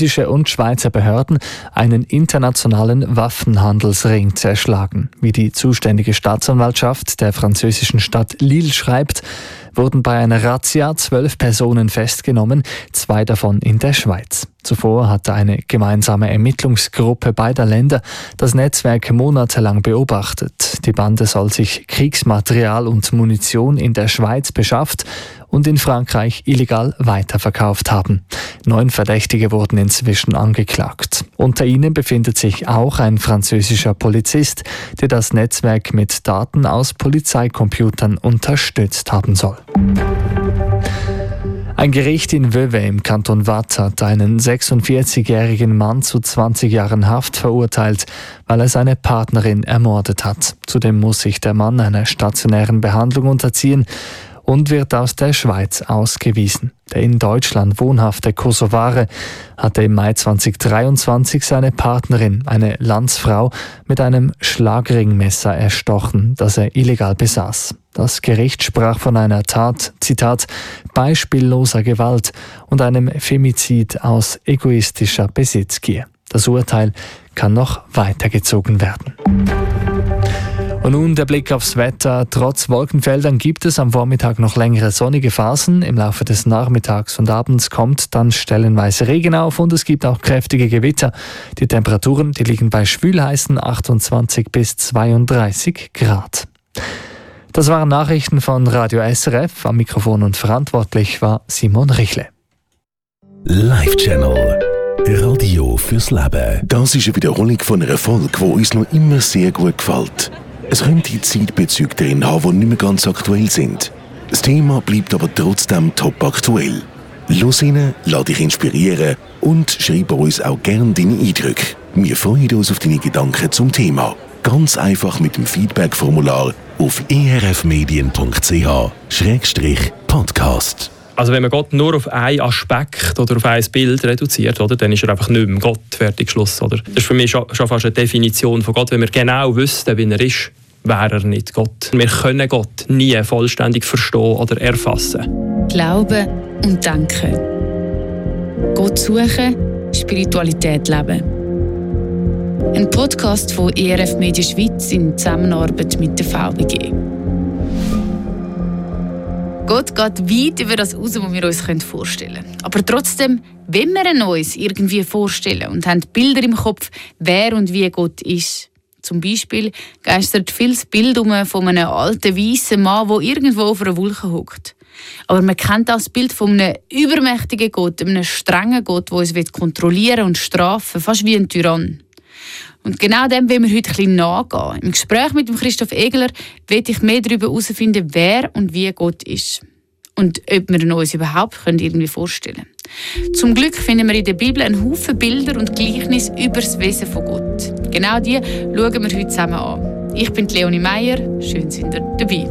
französische und Schweizer Behörden einen internationalen Waffenhandelsring zerschlagen. Wie die zuständige Staatsanwaltschaft der französischen Stadt Lille schreibt, wurden bei einer Razzia 12 Personen festgenommen, 2 davon in der Schweiz. Zuvor hatte eine gemeinsame Ermittlungsgruppe beider Länder das Netzwerk monatelang beobachtet. Die Bande soll sich Kriegsmaterial und Munition in der Schweiz beschafft und in Frankreich illegal weiterverkauft haben. 9 Verdächtige wurden inzwischen angeklagt. Unter ihnen befindet sich auch ein französischer Polizist, der das Netzwerk mit Daten aus Polizeicomputern unterstützt haben soll. Ein Gericht in Vevey im Kanton Waadt hat einen 46-jährigen Mann zu 20 Jahren Haft verurteilt, weil er seine Partnerin ermordet hat. Zudem muss sich der Mann einer stationären Behandlung unterziehen und wird aus der Schweiz ausgewiesen. Der in Deutschland wohnhafte Kosovare hatte im Mai 2023 seine Partnerin, eine Landsfrau, mit einem Schlagringmesser erstochen, das er illegal besaß. Das Gericht sprach von einer Tat, Zitat, beispielloser Gewalt und einem Femizid aus egoistischer Besitzgier. Das Urteil kann noch weitergezogen werden. Und nun der Blick aufs Wetter. Trotz Wolkenfeldern gibt es am Vormittag noch längere sonnige Phasen. Im Laufe des Nachmittags und Abends kommt dann stellenweise Regen auf und es gibt auch kräftige Gewitter. Die Temperaturen, die liegen bei schwülheißen 28 bis 32 Grad. Das waren Nachrichten von Radio SRF. Am Mikrofon und verantwortlich war Simon Richle. Live Channel. Radio fürs Leben. Das ist eine Wiederholung von einer Folge, die uns noch immer sehr gut gefällt. Es könnte Zeitbezüge drin haben, die nicht mehr ganz aktuell sind. Das Thema bleibt aber trotzdem top aktuell. Los rein, lass dich inspirieren und schreib uns auch gerne deine Eindrücke. Wir freuen uns auf deine Gedanken zum Thema. Ganz einfach mit dem Feedback-Formular auf erfmedien.ch/podcast. Also wenn man Gott nur auf einen Aspekt oder auf ein Bild reduziert, oder, dann ist er einfach nicht mehr Gott, fertig, Schluss. Oder? Das ist für mich schon fast eine Definition von Gott. Wenn wir genau wüssten, wie er ist, wäre er nicht Gott. Wir können Gott nie vollständig verstehen oder erfassen. Glauben und denken. Gott suchen, Spiritualität leben. Ein Podcast von ERF Media Schweiz in Zusammenarbeit mit der VBG. Gott geht weit über das raus, was wir uns vorstellen können. Aber trotzdem, wenn wir ihn uns irgendwie vorstellen und haben Bilder im Kopf, wer und wie Gott ist. Zum Beispiel geistert viel das Bild von einem alten, weißen Mann, der irgendwo auf einer Wolke hockt. Aber man kennt auch das Bild von einem übermächtigen Gott, einem strengen Gott, der uns kontrollieren und strafen will, fast wie ein Tyrann. Und genau dem wollen wir heute ein bisschen nachgehen. Im Gespräch mit dem Christoph Egler will ich mehr darüber herausfinden, wer und wie Gott ist. Und ob wir ihn uns überhaupt irgendwie vorstellen können. Zum Glück finden wir in der Bibel einen Haufen Bilder und Gleichnisse über das Wesen von Gott. Genau die schauen wir heute zusammen an. Ich bin Leonie Meier, schön sind ihr dabei.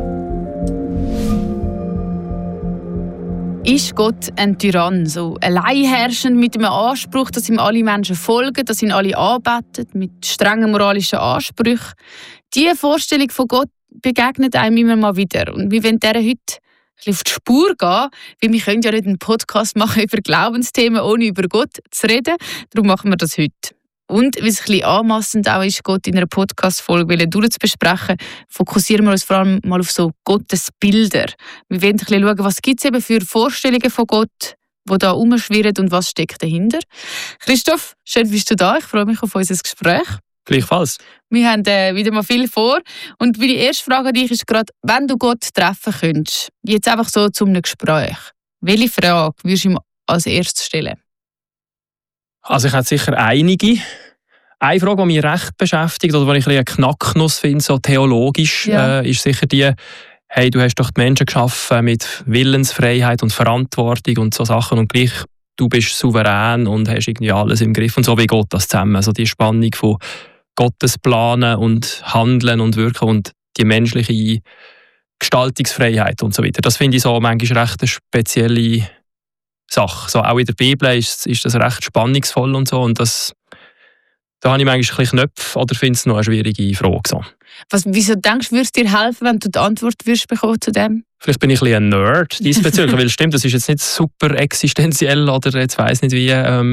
Ist Gott ein Tyrann, so alleinherrschend mit einem Anspruch, dass ihm alle Menschen folgen, dass ihn alle anbeten, mit strengen moralischen Ansprüchen? Diese Vorstellung von Gott begegnet einem immer mal wieder. Und wir wollen dieser heute auf die Spur gehen, weil wir können ja nicht einen Podcast machen über Glaubensthemen, ohne über Gott zu reden. Darum machen wir das heute. Und weil es ein bisschen anmassend auch ist, Gott in einer Podcast-Folge durchzubesprechen, fokussieren wir uns vor allem mal auf so Gottesbilder. Wir wollen ein bisschen schauen, was gibt es eben für Vorstellungen von Gott, die da herumschwirren und was steckt dahinter. Christoph, schön bist du da. Ich freue mich auf unser Gespräch. Gleichfalls. Wir haben wieder mal viel vor. Und meine erste Frage an dich ist gerade, wenn du Gott treffen könntest, jetzt einfach so zu einem Gespräch, welche Frage würdest du ihm als erstes stellen? Also ich hätte sicher einige. Eine Frage, die mich recht beschäftigt oder die ich ein bisschen eine Knacknuss finde, so theologisch, ist sicher die, hey, du hast doch die Menschen geschaffen mit Willensfreiheit und Verantwortung und so Sachen und gleich du bist souverän und hast irgendwie alles im Griff und so wie Gott das zusammen. Also die Spannung von Gottes Planen und Handeln und Wirken und die menschliche Gestaltungsfreiheit und so weiter. Das finde ich so manchmal recht eine spezielle Sache. So, auch in der Bibel ist das recht spannungsvoll und so. Und da habe ich manchmal ein bisschen Knöpfe oder finde es noch eine schwierige Frage. So. Wieso denkst du, würde es dir helfen, wenn du die Antwort würdest bekommen zu dem? Vielleicht bin ich ein bisschen ein Nerd diesbezüglich, weil stimmt, das ist jetzt nicht super existenziell oder jetzt weiss nicht wie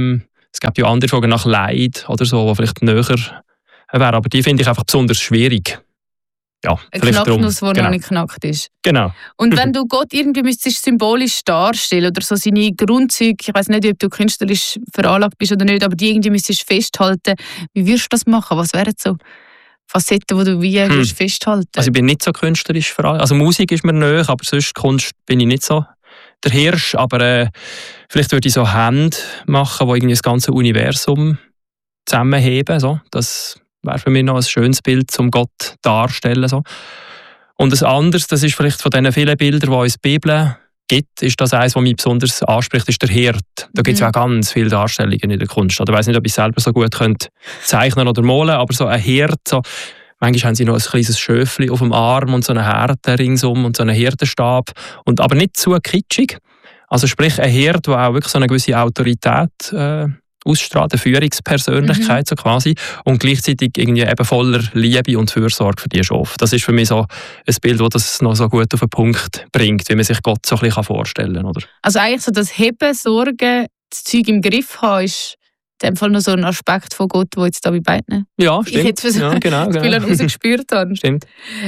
Es gibt ja andere Fragen nach Leid oder so, die vielleicht näher wären, aber die finde ich einfach besonders schwierig. Ja, ein Knacknuss, der noch nicht geknackt ist. Genau. Und wenn du Gott irgendwie müsstest symbolisch darstellen oder so seine Grundzüge, ich weiß nicht, ob du künstlerisch veranlagt bist oder nicht, aber die irgendwie müsstest festhalten, wie würdest du das machen? Was wären so Facetten, die du würdest festhalten? Also ich bin nicht so künstlerisch veranlagt. Also Musik ist mir nahe, aber sonst Kunst bin ich nicht so der Hirsch. Aber vielleicht würde ich so Hände machen, die irgendwie das ganze Universum zusammenheben. So. Das wäre für mich noch ein schönes Bild, um Gott darzustellen. So. Und ein anderes, das ist vielleicht von diesen vielen Bildern, die uns die Bibel gibt, ist das eines, was mich besonders anspricht, ist der Hirt. Da gibt es auch ganz viele Darstellungen in der Kunst. Ich weiß nicht, ob ich selber so gut zeichnen oder malen, aber so ein Hirt, so, manchmal haben sie noch ein kleines Schöfli auf dem Arm und so eine Härte ringsum und so einen Hirtenstab. Aber nicht zu kitschig. Also sprich, ein Hirt, der auch wirklich so eine gewisse Autorität ausstrahlt, eine Führungspersönlichkeit so quasi, und gleichzeitig irgendwie eben voller Liebe und Fürsorge für die Schafe. Das ist für mich so ein Bild, das das noch so gut auf den Punkt bringt, wie man sich Gott so ein bisschen vorstellen kann. Oder? Also eigentlich so das Heben, Sorgen, das Zeug im Griff haben, ist in dem Fall noch so ein Aspekt von Gott, der jetzt da bei beiden ja, stimmt. ich jetzt für so ja, genau. rausgespürt habe. Stimmt.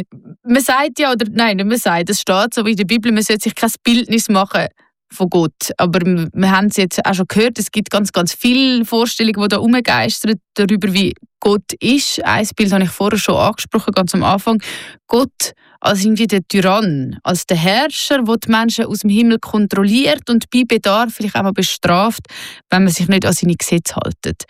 Man sagt ja, oder nein, nicht man sagt, es steht so wie in der Bibel, man sollte sich kein Bildnis machen von Gott. Aber wir haben es jetzt auch schon gehört, es gibt ganz, ganz viele Vorstellungen, die da herumgeistern darüber, wie Gott ist. Ein Bild habe ich vorher schon angesprochen, ganz am Anfang. Gott als irgendwie der Tyrann, als der Herrscher, der die Menschen aus dem Himmel kontrolliert und bei Bedarf vielleicht auch mal bestraft, wenn man sich nicht an seine Gesetze hält.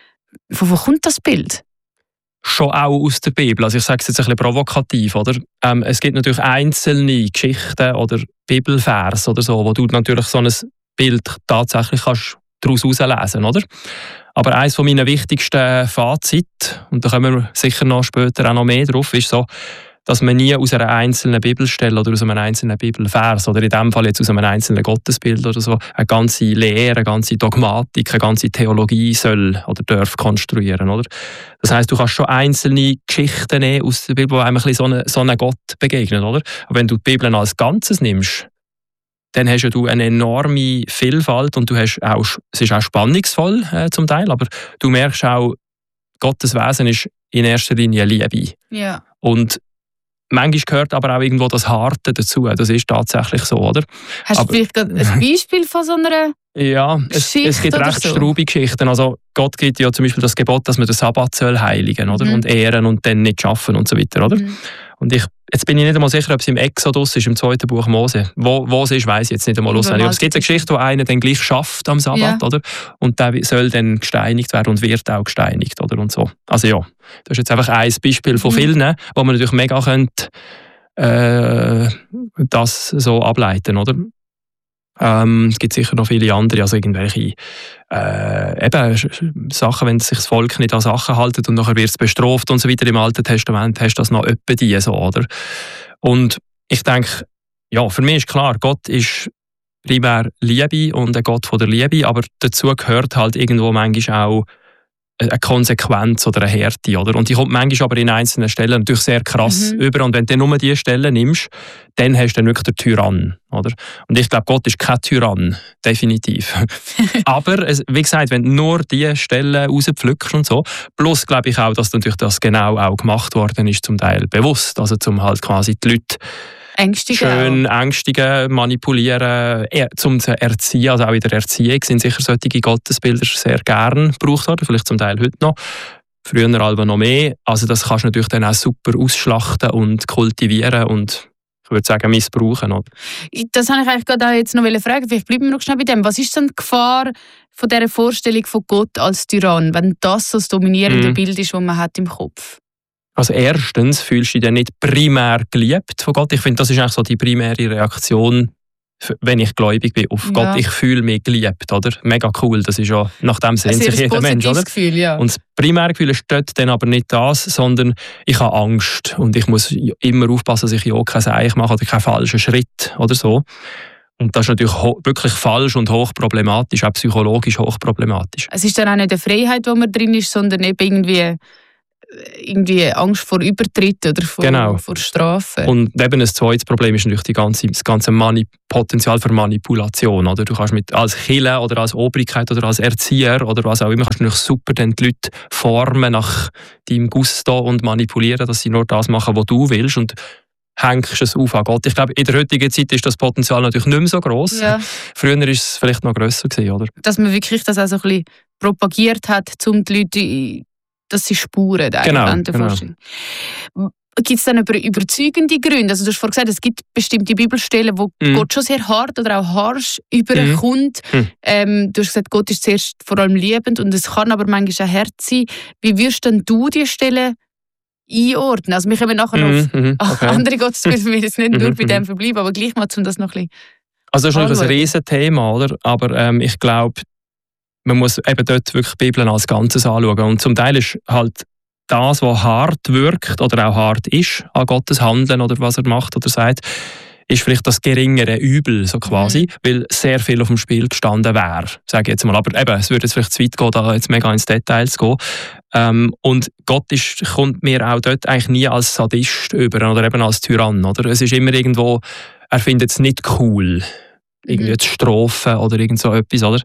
Von wo kommt das Bild? Schon auch aus der Bibel. Also ich sage es jetzt ein bisschen provokativ, oder? Es gibt natürlich einzelne Geschichten oder Bibelvers oder so, wo du natürlich so ein Bild tatsächlich kannst daraus herauslesen, oder? Aber eines von meinen wichtigsten Fazit, und da kommen wir sicher noch später auch noch mehr drauf, ist so, dass man nie aus einer einzelnen Bibelstelle oder aus einem einzelnen Bibelvers oder in dem Fall jetzt aus einem einzelnen Gottesbild oder so eine ganze Lehre, eine ganze Dogmatik, eine ganze Theologie soll oder darf konstruieren, oder? Das heisst, du kannst schon einzelne Geschichten nehmen aus der Bibel, die einem ein bisschen so einem Gott begegnen, oder? Aber wenn du die Bibel als Ganzes nimmst, dann hast du eine enorme Vielfalt und du hast auch, es ist auch spannungsvoll zum Teil, aber du merkst auch, Gottes Wesen ist in erster Linie Liebe. Ja. Und manchmal gehört aber auch irgendwo das Harte dazu. Das ist tatsächlich so, oder? Hast du vielleicht ein Beispiel von so einer ja, es gibt recht so? straube Geschichten. Also Gott gibt ja zum Beispiel das Gebot, dass man den Sabbat soll heiligen, oder? Und ehren und dann nicht schaffen und so weiter, oder? Und jetzt bin ich nicht einmal sicher, ob es im Exodus ist, im 2. Buch Mose. Wo es ist, weiss ich jetzt nicht einmal auswendig. Aber es gibt eine Geschichte, wo einer dann gleich schafft am Sabbat, oder? Und der soll dann gesteinigt werden und wird auch gesteinigt, oder? Und so. Also ja, das ist jetzt einfach ein Beispiel von vielen, wo man natürlich mega könnte, das so ableiten, oder? Es gibt sicher noch viele andere, also irgendwelche Sachen, wenn sich das Volk nicht an Sachen hält und nachher wird es bestraft und so weiter. Im Alten Testament hast du das noch etwa die so, oder? Und ich denke, ja, für mich ist klar, Gott ist primär Liebe und ein Gott von der Liebe, aber dazu gehört halt irgendwo manchmal auch eine Konsequenz oder eine Härte, oder? Und die kommt manchmal aber in einzelnen Stellen natürlich sehr krass über. Und wenn du nur diese Stellen nimmst, dann hast du dann wirklich den Tyrann, oder? Und ich glaube, Gott ist kein Tyrann, definitiv. Aber, wie gesagt, wenn du nur diese Stellen rauspflückst und so, plus glaube ich auch, dass natürlich das genau auch gemacht worden ist, zum Teil bewusst, also zum halt quasi die Leute schön ängstigen, manipulieren, zum zu erziehen, also auch in der Erziehung sind sicher solche Gottesbilder sehr gern gebraucht worden, vielleicht zum Teil heute noch, früher aber noch mehr. Also das kannst du natürlich dann auch super ausschlachten und kultivieren und ich würde sagen missbrauchen. Oder? Das wollte ich eigentlich gerade auch jetzt noch fragen, vielleicht bleiben wir noch schnell bei dem. Was ist denn die Gefahr von dieser Vorstellung von Gott als Tyrann, wenn das so das dominierende Bild ist, das man hat im Kopf? Also erstens fühlst du dich dann nicht primär geliebt von Gott. Ich finde, das ist eigentlich so die primäre Reaktion, wenn ich gläubig bin, auf Gott. Ich fühle mich geliebt, oder? Mega cool, das ist ja, nach dem sehnt sich jeder Mensch, oder? Gefühl, ja. Und das primäre Gefühl ist dort dann aber nicht das, sondern ich habe Angst und ich muss immer aufpassen, dass ich ja kein Seich mache oder keinen falschen Schritt oder so. Und das ist natürlich wirklich falsch und hochproblematisch, auch psychologisch hochproblematisch. Es ist dann auch nicht eine Freiheit, wo man drin ist, sondern eben irgendwie irgendwie Angst vor Übertritt oder vor Strafen. Und eben ein zweites Problem ist natürlich das ganze Potenzial für Manipulation. Oder? Du kannst als Kirche oder als Obrigkeit oder als Erzieher oder was auch immer, kannst du natürlich super die Leute formen nach deinem Gusto und manipulieren, dass sie nur das machen, was du willst. Und hängst es auf an Gott. Ich glaube, in der heutigen Zeit ist das Potenzial natürlich nicht mehr so gross. Ja. Früher war es vielleicht noch grösser gewesen, oder? Dass man wirklich das auch so ein bisschen propagiert hat, um die Leute, dass sie spuren. Genau. Gibt es dann überzeugende Gründe? Also du hast vorhin gesagt, es gibt bestimmte Bibelstellen, wo Gott schon sehr hart oder auch harsch überkommt. Du hast gesagt, Gott ist zuerst vor allem liebend und es kann aber manchmal auch hart sein. Wie wirst denn du diese Stellen einordnen? Also wir kommen nachher auf andere Gottesbilder, wir jetzt nicht nur bei dem verbleiben, aber gleich mal, um das noch ein bisschen also das ist natürlich ein Riesenthema, oder? Aber ich glaube, man muss eben dort wirklich die Bibel als Ganzes anschauen. Und zum Teil ist halt das, was hart wirkt oder auch hart ist an Gottes Handeln oder was er macht oder sagt, ist vielleicht das geringere Übel, so quasi, weil sehr viel auf dem Spiel gestanden wäre, sage ich jetzt mal. Aber eben, es würde jetzt vielleicht zu weit gehen, da jetzt mega ins Detail zu gehen. Und Gott kommt mir auch dort eigentlich nie als Sadist über oder eben als Tyrann. Oder? Es ist immer irgendwo, er findet es nicht cool, irgendwie zu strafen oder irgend so etwas. Oder?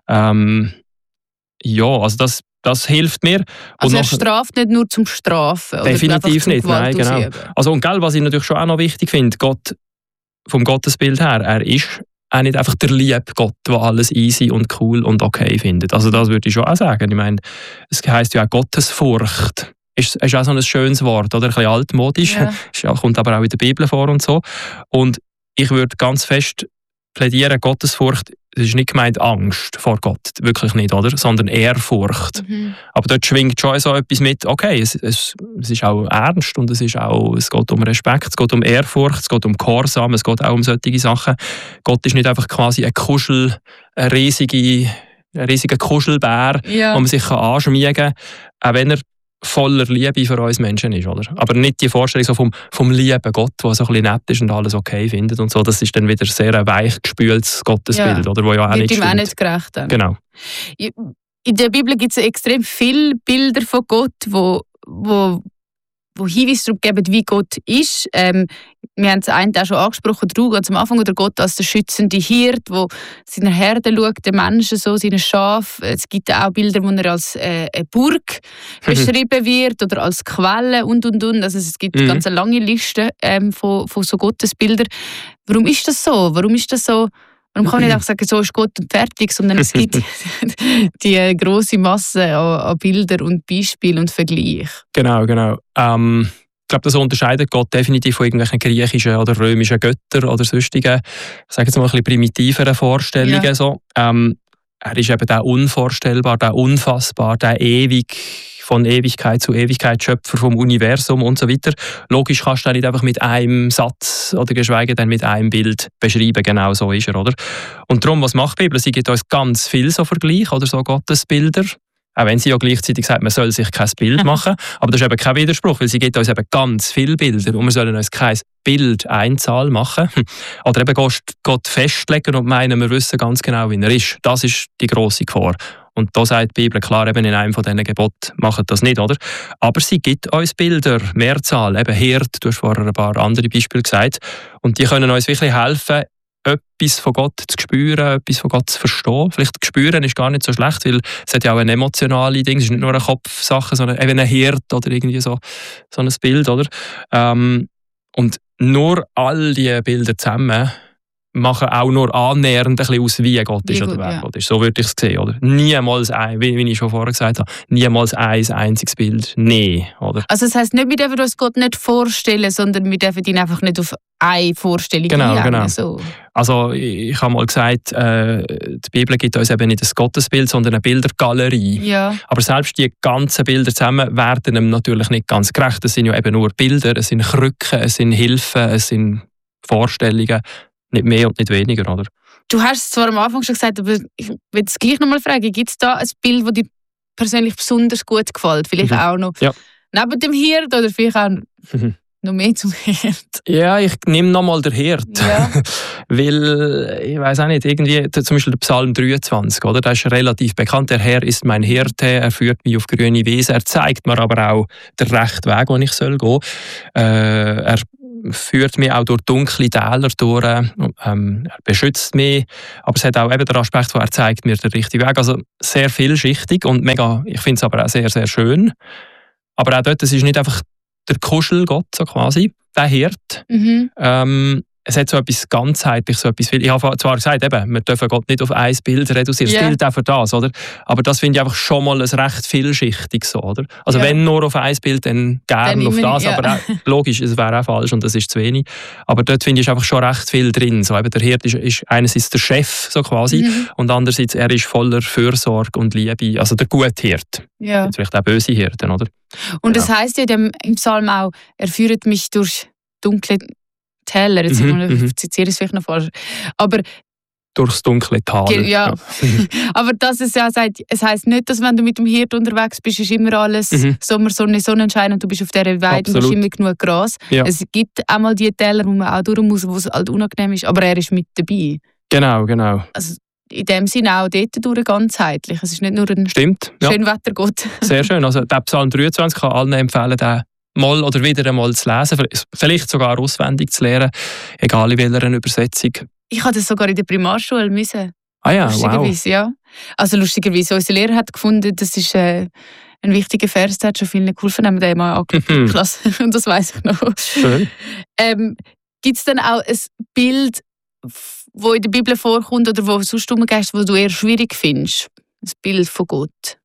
Ja, also das hilft mir. Also er straft nicht nur zum Strafen? Definitiv nicht, nein, genau. Also, und was ich natürlich schon auch noch wichtig finde, Gott, vom Gottesbild her, er ist auch nicht einfach der liebe Gott, der alles easy und cool und okay findet. Also das würde ich schon auch sagen. Ich meine, es heisst ja auch Gottesfurcht. Ist auch so ein schönes Wort, oder? Ein bisschen altmodisch. Ja. Kommt aber auch in der Bibel vor und so. Und ich würde ganz fest plädieren, Gottesfurcht, das ist nicht gemeint Angst vor Gott, wirklich nicht, oder? Sondern Ehrfurcht. Aber dort schwingt schon so etwas mit, okay, es ist auch ernst und es geht um Respekt, es geht um Ehrfurcht, es geht um Gehorsam, es geht auch um solche Sachen. Gott ist nicht einfach quasi ein riesiger Kuschelbär, wo man sich anschmiegen kann, auch wenn er voller Liebe für uns Menschen ist, oder? Aber nicht die Vorstellung so vom lieben Gott, der so ein bisschen nett ist und alles okay findet und so. Das ist dann wieder sehr ein weich gespültes Gottesbild, oder? Wo ja auch nicht stimmt. Wird ihm auch nicht gerecht. Dann. Genau. In der Bibel gibt es extrem viele Bilder von Gott, wo Hinweise darauf geben, wie Gott ist. Wir haben es auch schon angesprochen, ganz am Anfang, oder Gott als der schützende Hirt, der seine Herde schaut, den Menschen so, seine Schafe. Es gibt auch Bilder, wo er als eine Burg beschrieben wird oder als Quelle und. Also es gibt eine ganz lange Liste von so Gottesbildern. Warum ist das so? Warum kann man nicht einfach sagen, so ist Gott und fertig, sondern es gibt die grosse Masse an Bildern und Beispielen und Vergleichen. Genau. Ich glaube, das unterscheidet Gott definitiv von irgendwelchen griechischen oder römischen Göttern oder sonstigen, sagen wir mal, ein bisschen primitiveren Vorstellungen. Ja. So. Er ist eben der unvorstellbar, der unfassbar, der von Ewigkeit zu Ewigkeit Schöpfer vom Universum und so weiter. Logisch kannst du das nicht einfach mit einem Satz oder geschweige denn mit einem Bild beschreiben. Genau so ist er, oder? Und darum, was macht die Bibel? Sie gibt uns ganz viel so Vergleiche oder so Gottesbilder. Auch wenn sie ja gleichzeitig sagt, man soll sich kein Bild machen. Aber das ist eben kein Widerspruch, weil sie gibt uns eben ganz viele Bilder und wir sollen uns kein Bild Einzahl machen. Oder eben Gott festlegen und meinen, wir wissen ganz genau, wie er ist. Das ist die grosse Gefahr. Und da sagt die Bibel klar, eben in einem von diesen Geboten, macht das nicht, oder? Aber sie gibt uns Bilder, Mehrzahl, eben Hirt, du hast vorher ein paar andere Beispiele gesagt. Und die können uns wirklich helfen, etwas von Gott zu spüren, etwas von Gott zu verstehen. Vielleicht spüren ist gar nicht so schlecht, weil es hat ja auch eine emotionale Ding, es ist nicht nur eine Kopfsache, sondern eben ein Hirt oder irgendwie so ein Bild, oder? Und nur all diese Bilder zusammen machen auch nur annähernd ein bisschen aus, wie Gott ist oder wer Gott ist. So würde ich es sehen, oder? Niemals wie ich schon vorher gesagt habe, niemals ein einziges Bild. Nee, oder? Also das heisst nicht, wir dürfen uns Gott nicht vorstellen, sondern wir dürfen ihn einfach nicht auf eine Vorstellung Genau. So. Also ich habe mal gesagt, die Bibel gibt uns eben nicht ein Gottesbild, sondern eine Bildergalerie. Ja. Aber selbst die ganzen Bilder zusammen werden ihm natürlich nicht ganz gerecht. Es sind ja eben nur Bilder, es sind Krücken, es sind Hilfen, es sind Vorstellungen. Nicht mehr und nicht weniger, oder? Du hast es zwar am Anfang schon gesagt, aber ich will es gleich noch mal fragen. Gibt es da ein Bild, das dir persönlich besonders gut gefällt? Vielleicht auch noch neben dem Hirt oder vielleicht auch noch mehr zum Herd? Ja, ich nehme nochmal den Herd. Ja. Weil, ich weiß auch nicht, irgendwie, zum Beispiel der Psalm 23, oder? Der ist relativ bekannt. Der Herr ist mein Hirte, er führt mich auf grüne Wiesen, er zeigt mir aber auch den rechten Weg, den ich gehen soll. Er führt mich auch durch dunkle Täler durch, er beschützt mich, aber es hat auch eben den Aspekt, wo er zeigt mir den richtigen Weg. Also sehr vielschichtig und mega, ich finde es aber auch sehr, sehr schön. Aber auch dort, es ist nicht einfach der Kuschelgott, so quasi, der Hirt. Es hat so etwas ganzheitliches, so etwas viel. Ich habe zwar gesagt, eben, wir dürfen Gott nicht auf ein Bild reduzieren. Es gilt auch für das, oder? Aber das finde ich einfach schon mal ein recht vielschichtiges, so, oder? Also wenn nur auf ein Bild, dann gerne auf das. Aber auch, logisch, es wäre auch falsch und das ist zu wenig. Aber dort finde ich einfach schon recht viel drin. So, eben, der Hirt ist einerseits der Chef, so quasi, und andererseits, er ist voller Fürsorge und Liebe. Also der gute Hirt. Ja. Vielleicht auch böse Hirten, oder? Und das heisst ja im Psalm auch, er führt mich durch dunkle Täler, jetzt zitiere ich es vielleicht noch falsch, aber durchs dunkle Tal. Ja. Aber dass es ja sagt, es heisst nicht, dass wenn du mit dem Hirt unterwegs bist, ist immer alles Sommer, Sonne, Sonnenschein und du bist auf dieser Weide und hast immer genug Gras. Ja. Es gibt auch mal die Täler, wo man auch durch muss, wo es halt unangenehm ist, aber er ist mit dabei. Genau. Also in dem Sinne auch dort durch ganzheitlich. Es ist nicht nur ein Schönwettergott. Sehr schön. Also der Psalm 23 kann allen empfehlen, den mal oder wieder einmal zu lesen, vielleicht sogar auswendig zu lernen, egal in welcher Übersetzung. Ich hatte das sogar in der Primarschule müssen. Ah ja, lustigerweise, wow. Ja. Also lustigerweise, unser Lehrer hat gefunden, das ist ein wichtiger Vers, der hat schon vielen geholfen, haben wir den mal angeschaut in der Klasse. Und das weiss ich noch. Schön. Gibt es dann auch ein Bild, das in der Bibel vorkommt oder wo sonst rumgehst, das du eher schwierig findest? Ein Bild von Gott?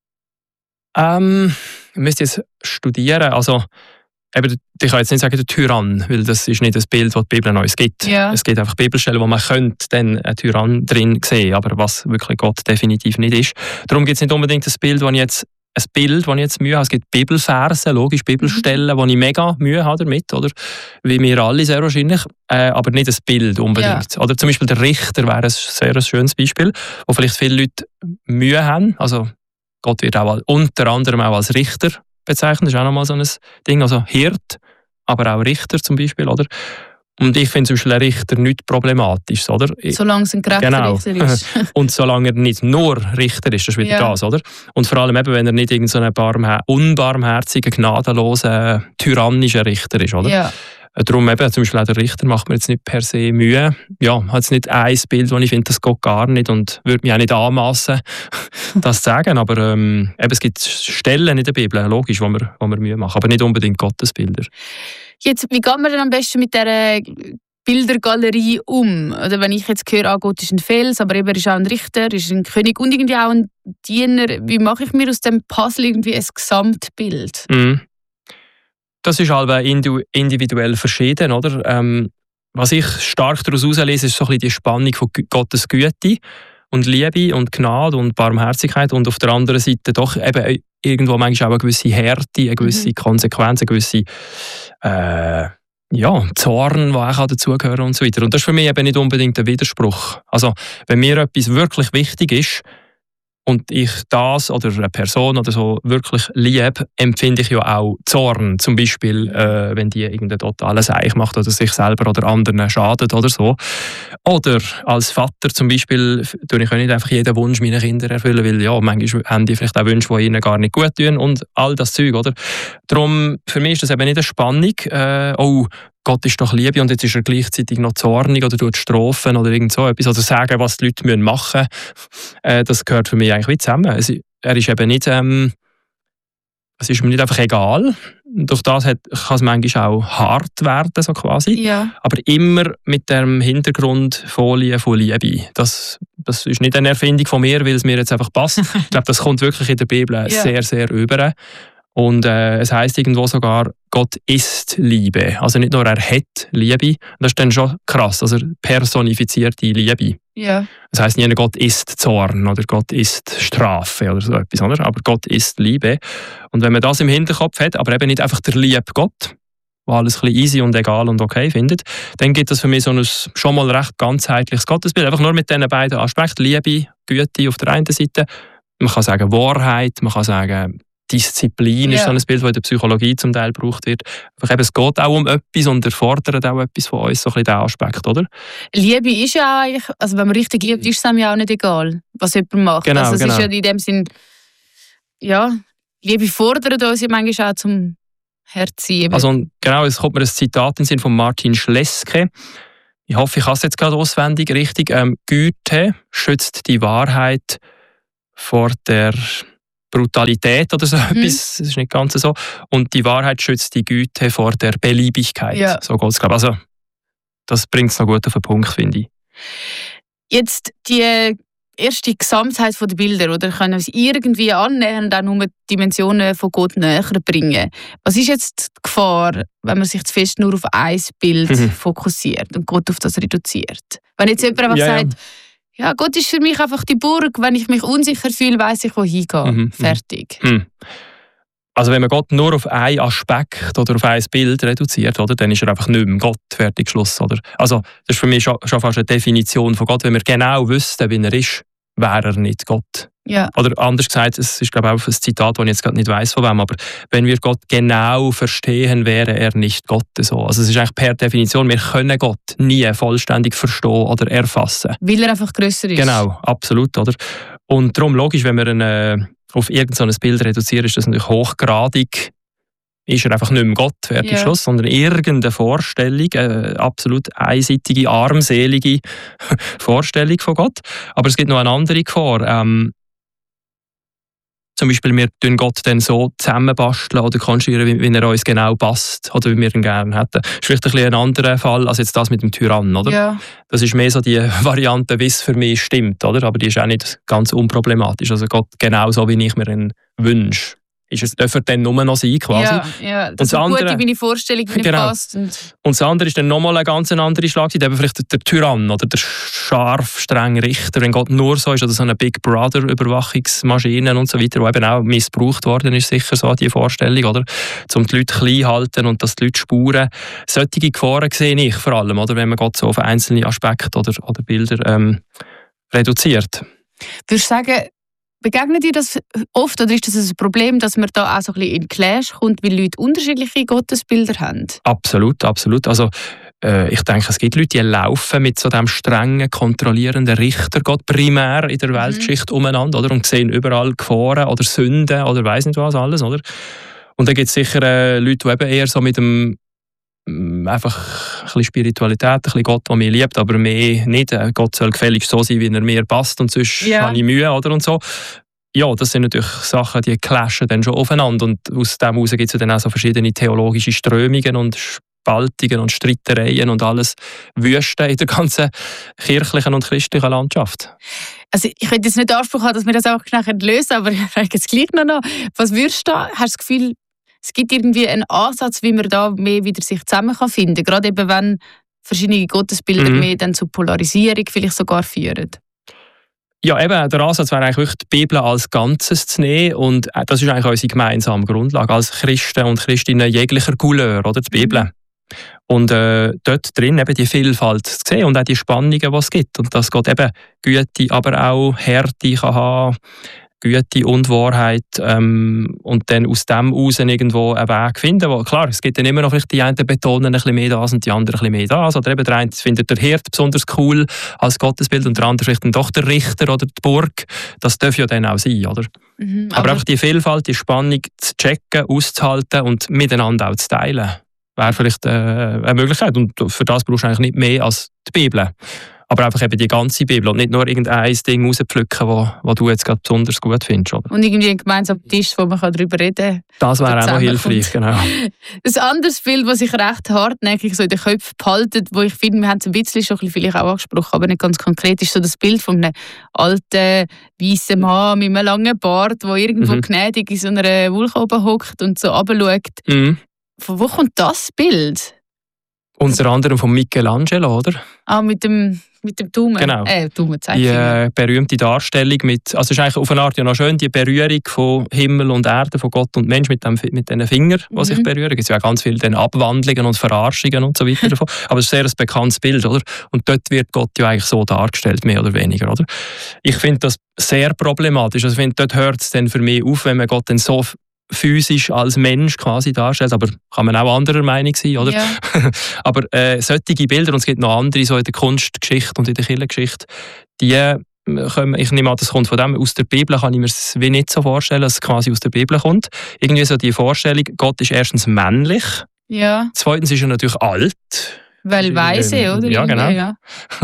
Ich müsste jetzt studieren. Also, ich kann jetzt nicht sagen, der Tyrann, weil das ist nicht das Bild, das die Bibel uns gibt. Ja. Es gibt einfach Bibelstellen, wo man könnte dann einen Tyrann drin sehen, aber was wirklich Gott definitiv nicht ist. Darum gibt es nicht unbedingt das Bild, wo ich jetzt Mühe habe. Es gibt Bibelverse, logisch Bibelstellen, wo ich mega Mühe habe damit, oder? Wie wir alle sehr wahrscheinlich, aber nicht das Bild unbedingt. Ja. Oder zum Beispiel der Richter wäre ein sehr schönes Beispiel, wo vielleicht viele Leute Mühe haben. Also Gott wird auch unter anderem auch als Richter bezeichnet, das ist auch nochmal so ein Ding, also Hirt, aber auch Richter zum Beispiel, oder? Und ich finde zum Beispiel ein Richter nicht problematisch, oder? Solange es ein gerechter Richter ist. Und solange er nicht nur Richter ist, das ist wieder das, oder? Und vor allem eben, wenn er nicht irgendein unbarmherziger, gnadenloser, tyrannischer Richter ist, oder? Ja. Darum eben, zum Beispiel auch der Richter macht mir jetzt nicht per se Mühe. Ja, hat jetzt nicht ein Bild, wo ich finde, das geht gar nicht und würde mich auch nicht anmassen, das zu sagen. Aber eben, es gibt Stellen in der Bibel, logisch, wo wir Mühe machen, aber nicht unbedingt Gottesbilder. Jetzt, wie geht man denn am besten mit dieser Bildergalerie um? Oder wenn ich jetzt höre, Gott ist ein Fels, aber eben, er ist auch ein Richter, ist ein König und irgendwie auch ein Diener. Wie mache ich mir aus dem Puzzle irgendwie ein Gesamtbild? Das ist halt individuell verschieden, oder? Was ich stark daraus herauslese, ist so ein bisschen die Spannung von Gottes Güte und Liebe und Gnade und Barmherzigkeit und auf der anderen Seite doch eben irgendwo manchmal auch eine gewisse Härte, eine gewisse Konsequenz, eine gewisse Zorn, die auch dazugehören und so weiter. Und das ist für mich eben nicht unbedingt ein Widerspruch. Also wenn mir etwas wirklich wichtig ist, und ich das oder eine Person oder so wirklich liebe, empfinde ich ja auch Zorn. Zum Beispiel, wenn die irgendeinen totalen Seich macht oder sich selber oder anderen schadet oder so. Oder als Vater zum Beispiel, tue ich nicht einfach jeden Wunsch meiner Kinder erfüllen, weil ja, manchmal haben die vielleicht auch Wünsche, die ihnen gar nicht gut tun und all das Zeug, oder? Darum, für mich ist das eben nicht eine Spannung, Gott ist doch Liebe und jetzt ist er gleichzeitig noch zornig oder tut strafen oder irgend so etwas oder sagen, was die Leute machen müssen. Das gehört für mich eigentlich wie zusammen. Er ist eben nicht, es ist mir nicht einfach egal. Durch das kann es manchmal auch hart werden, so quasi. Ja. Aber immer mit dem Hintergrundfolie von Liebe. Das ist nicht eine Erfindung von mir, weil es mir jetzt einfach passt. Ich glaube, das kommt wirklich in der Bibel sehr, sehr über. Und es heisst irgendwo sogar, Gott ist Liebe. Also nicht nur er hat Liebe. Das ist dann schon krass, also personifizierte Liebe. Ja. Das heisst nicht, Gott ist Zorn oder Gott ist Strafe oder so etwas, oder? Aber Gott ist Liebe. Und wenn man das im Hinterkopf hat, aber eben nicht einfach der liebe Gott, der alles ein bisschen easy und egal und okay findet, dann gibt es für mich so ein schon mal recht ganzheitliches Gottesbild. Einfach nur mit diesen beiden Aspekten, Liebe, Güte auf der einen Seite. Man kann sagen Wahrheit, man kann sagen Disziplin ist so ein Bild, das in der Psychologie zum Teil gebraucht wird. Einfach eben, es geht auch um etwas und erfordert auch etwas von uns, so ein bisschen der Aspekt, oder? Liebe ist ja eigentlich, also wenn man richtig liebt, ist es einem ja auch nicht egal, was jemand macht. Genau, also es ist ja in dem Sinn, ja, Liebe fordert uns ja manchmal auch zum Herziehen. Also genau, es kommt mir ein Zitat in den Sinn von Martin Schleske. Ich hoffe, ich habe es jetzt gerade auswendig richtig. Güte schützt die Wahrheit vor der Brutalität oder so etwas. Das ist nicht ganz so. Und die Wahrheit schützt die Güte vor der Beliebigkeit. Ja. So geht es, glaube ich. Also, das bringt es noch gut auf den Punkt, finde ich. Jetzt die erste Gesamtheit der Bilder, oder können uns irgendwie annähernd auch nur Dimensionen von Gott näher bringen. Was ist jetzt die Gefahr, wenn man sich zu fest nur auf ein Bild fokussiert und Gott auf das reduziert? Wenn jetzt jemand einfach sagt, ja, Gott ist für mich einfach die Burg, wenn ich mich unsicher fühle, weiss ich, wohin gehen. Fertig. Also wenn man Gott nur auf einen Aspekt oder auf ein Bild reduziert, oder, dann ist er einfach nicht mehr Gott, fertig, Schluss. Oder? Also das ist für mich schon fast eine Definition von Gott. Wenn wir genau wüssten, wie er ist, wäre er nicht Gott. Ja. Oder anders gesagt, es ist glaube ich auch ein Zitat, das ich jetzt gerade nicht weiss von wem, aber wenn wir Gott genau verstehen, wäre er nicht Gott. So. Also es ist eigentlich per Definition, wir können Gott nie vollständig verstehen oder erfassen. Weil er einfach grösser ist. Genau, absolut. Oder? Und darum logisch, wenn wir ihn auf irgendein Bild reduzieren, ist das natürlich hochgradig, ist er einfach nicht mehr Gott, fertig, Schluss, sondern irgendeine Vorstellung, eine absolut einseitige, armselige Vorstellung von Gott. Aber es gibt noch eine andere Gefahr. Zum Beispiel, wir tun Gott dann so zusammenbasteln oder konstruieren, wie er uns genau passt oder wie wir ihn gerne hätten. Das ist vielleicht ein bisschen ein anderer Fall als jetzt das mit dem Tyrann, oder? Ja. Das ist mehr so die Variante, wie es für mich stimmt, oder? Aber die ist auch nicht ganz unproblematisch. Also Gott genau so, wie ich mir ihn wünsche. Darf er dann nur noch sein, quasi. Ja, das ist gut in meine Vorstellung passt. Und das andere ist dann nochmal eine ganz andere Schlagseite, eben vielleicht der Tyrann oder der scharf, strenge Richter, wenn Gott nur so ist, oder so eine Big Brother-Überwachungsmaschine und so weiter, die eben auch missbraucht worden ist, sicher so, die Vorstellung, oder? Um die Leute klein zu halten und dass die Leute spuren. Solche Gefahren sehe ich vor allem, oder? Wenn man Gott so auf einzelne Aspekte oder Bilder reduziert. Würdest du sagen, begegnet dir das oft oder ist das ein Problem, dass man da auch so ein bisschen in Clash kommt, weil Leute unterschiedliche Gottesbilder haben? Absolut, absolut. Also ich denke, es gibt Leute, die laufen mit so dem strengen, kontrollierenden Richtergott primär in der Weltgeschichte umeinander, oder? Und sehen überall Gefahren oder Sünden oder weiss nicht was alles, oder? Und dann gibt es sicher Leute, die eben eher so mit dem einfach ein bisschen Spiritualität, ein bisschen Gott, der mich liebt, aber mehr nicht. Gott soll gefälligst so sein, wie er mir passt und sonst habe ich Mühe, oder? Und so. Ja, das sind natürlich Sachen, die clashen dann schon aufeinander und aus dem heraus gibt es dann auch so verschiedene theologische Strömungen und Spaltungen und Streitereien und alles Wüste in der ganzen kirchlichen und christlichen Landschaft. Also ich hätte jetzt nicht den Anspruch haben, dass wir das auch nachher lösen, aber ich frage jetzt gleich noch. Was würdest du da? Hast du das Gefühl, es gibt irgendwie einen Ansatz, wie man da mehr wieder sich zusammen finden kann, gerade eben wenn verschiedene Gottesbilder mehr dann zur Polarisierung vielleicht sogar führen? Ja, eben, der Ansatz wäre eigentlich wirklich, die Bibel als Ganzes zu nehmen und das ist eigentlich unsere gemeinsame Grundlage als Christen und Christinnen jeglicher Couleur, oder, die Bibel. Und dort drin eben die Vielfalt zu sehen und auch die Spannungen, die es gibt und dass Gott eben Güte, aber auch Härte kann haben, Güte und Wahrheit und dann aus dem heraus irgendwo einen Weg finden. Wo, klar, es gibt dann immer noch vielleicht die einen betonen ein bisschen mehr das und die anderen ein bisschen mehr das. Oder eben der eine findet der Hirt besonders cool als Gottesbild und der andere vielleicht dann doch der Richter oder die Burg. Das darf ja dann auch sein, oder? Aber einfach die Vielfalt, die Spannung zu checken, auszuhalten und miteinander auch zu teilen, wäre vielleicht eine Möglichkeit. Und für das brauchst du eigentlich nicht mehr als die Bibel. Aber einfach eben die ganze Bibel und nicht nur irgendein Ding rauspflücken, wo du jetzt gerade besonders gut findest. Oder? Und irgendwie einen gemeinsamen Tisch, wo man darüber reden kann. Das wäre auch noch hilfreich, genau. Ein anderes Bild, das sich recht hartnäckig so in den Köpfen behalten, wo ich finde, wir haben es ein bisschen schon vielleicht auch angesprochen, aber nicht ganz konkret, ist so das Bild von einem alten, weißen Mann mit einem langen Bart, der irgendwo gnädig in so einer Wolke oben hockt und so runterschaut. Von wo kommt das Bild? Unter anderem von Michelangelo, oder? Mit dem Daumen. Genau. Daumen-Zeigefinger. Die berühmte Darstellung also es ist eigentlich auf eine Art ja noch schön, die Berührung von Himmel und Erde, von Gott und Mensch mit diesen Fingern, die sich berühren. Es gibt ja auch ganz viele Abwandlungen und Verarschungen und so weiter davon. Aber es ist ein sehr bekanntes Bild, oder? Und dort wird Gott ja eigentlich so dargestellt, mehr oder weniger, oder? Ich finde das sehr problematisch. Also ich finde, dort hört es dann für mich auf, wenn man Gott dann so physisch als Mensch quasi darstellt, aber kann man auch anderer Meinung sein, oder? Ja. Aber solche Bilder, und es gibt noch andere so in der Kunstgeschichte und in der Kirchengeschichte, die ich nehme an, das kommt von dem. Aus der Bibel kann ich mir es wie nicht so vorstellen, dass es quasi aus der Bibel kommt. Irgendwie so die Vorstellung, Gott ist erstens männlich, Ja. zweitens ist er natürlich alt. Weil weise, oder? Ja, genau. Ja.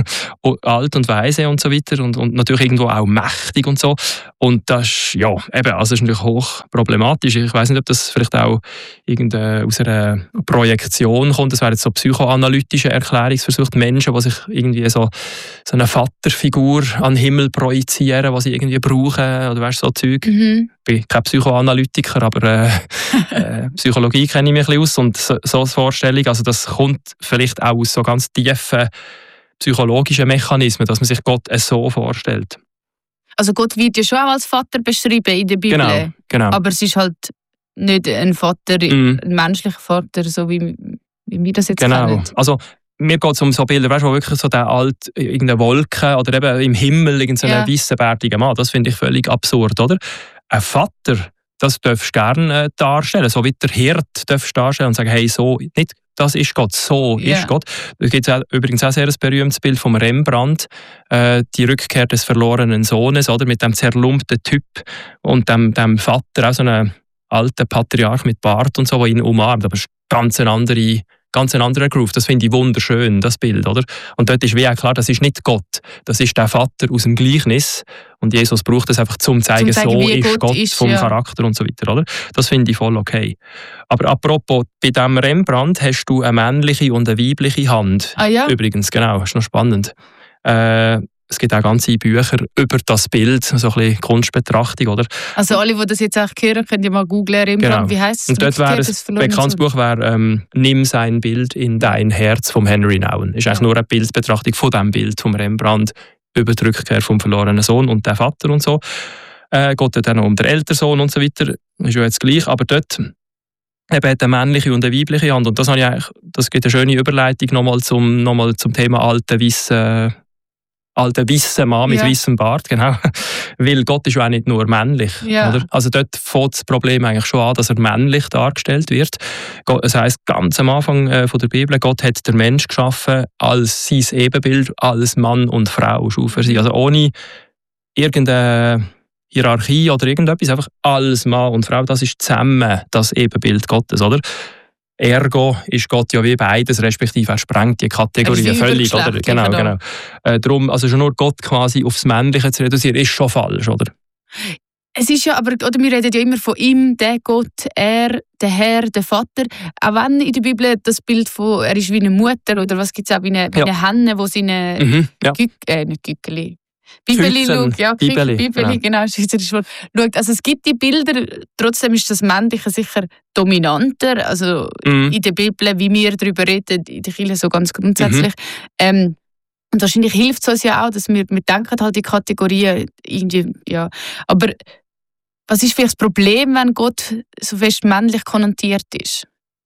Alt und weise und so weiter und natürlich irgendwo auch mächtig und so. Und das ist, ja, eben, also ist natürlich hoch problematisch. Ich weiß nicht, ob das vielleicht auch aus einer Projektion kommt. Das wäre jetzt so psychoanalytische Erklärungsversuche. Menschen, die sich irgendwie so eine Vaterfigur an den Himmel projizieren, die sie irgendwie brauchen, oder weißt, so Zeug. Mhm. Ich bin kein Psychoanalytiker, aber Psychologie kenne ich mich ein bisschen aus und so eine Vorstellung, also das kommt vielleicht auch aus so ganz tiefen psychologischen Mechanismen, dass man sich Gott so vorstellt. Also Gott wird ja schon auch als Vater beschrieben in der Bibel. Genau. Aber es ist halt nicht ein Vater, ein menschlicher Vater, so wie wir das jetzt kennen. Also mir geht es um so Bilder, weißt du, wo wirklich so der alte, irgendeine Wolke oder eben im Himmel irgendeinen weißen, bärtigen Mann, das finde ich völlig absurd, oder? Ein Vater, das darfst du gerne darstellen, so wie der Hirt darfst du darstellen und sagen, hey, so, nicht das ist Gott, so ist Gott. Es gibt übrigens auch sehr ein berühmtes Bild von Rembrandt, die Rückkehr des verlorenen Sohnes, oder, mit dem zerlumpten Typ und dem Vater, auch so einem alten Patriarch mit Bart und so, der ihn umarmt, aber es ist ganz ein anderer Groove. Das finde ich wunderschön, das Bild, oder? Und dort ist wie auch klar, das ist nicht Gott, das ist der Vater aus dem Gleichnis und Jesus braucht das einfach zum zeigen, so ist Gott vom Charakter und so weiter, oder? Das finde ich voll okay. Aber apropos, bei diesem Rembrandt hast du eine männliche und eine weibliche Hand. Ah ja? Übrigens, genau, ist noch spannend. Es gibt auch ganze Bücher über das Bild, so ein bisschen Kunstbetrachtung, oder? Also alle, die das jetzt auch hören, können ja mal googlen, Rembrandt, wie heisst es? Und dort wäre ein bekanntes Buch «Nimm sein Bild in dein Herz» von Henry Nouwen. Ist eigentlich nur eine Bildbetrachtung von diesem Bild vom Rembrandt über die Rückkehr vom verlorenen Sohn und der Vater und so. Geht dann noch um den älteren Sohn und so weiter. Ist ja jetzt gleich, aber dort eben eine männliche und eine weibliche Hand. Und das gibt eine schöne Überleitung nochmal zum Thema alter weisser Mann mit weissem Bart, genau. Weil Gott ist ja auch nicht nur männlich. Ja. Oder? Also dort fängt das Problem eigentlich schon an, dass er männlich dargestellt wird. Es heisst ganz am Anfang von der Bibel, Gott hat den Mensch geschaffen als sein Ebenbild, als Mann und Frau schuf er sie. Also ohne irgendeine Hierarchie oder irgendetwas, einfach als Mann und Frau, das ist zusammen das Ebenbild Gottes, oder? Ergo ist Gott ja wie beides, respektive er sprengt die Kategorien völlig. Oder? Genau. Darum, also schon nur Gott quasi aufs Männliche zu reduzieren, ist schon falsch, oder? Es ist ja, aber oder wir reden ja immer von ihm, der Gott, er, der Herr, der Vater. Auch wenn in der Bibel das Bild von, er ist wie eine Mutter, oder was gibt es auch, wie eine Henne, wo sie eine nicht Gückeli. Bibeli schaut, ja, Bibeli, genau, schweizerisch Wort. Schaut, also es gibt die Bilder, trotzdem ist das Männliche sicher dominanter, also in der Bibel, wie wir darüber reden, in der Kirche so ganz grundsätzlich. Und wahrscheinlich hilft es uns ja auch, dass wir denken halt die Kategorien irgendwie, ja. Aber was ist vielleicht das Problem, wenn Gott so fest männlich konnotiert ist?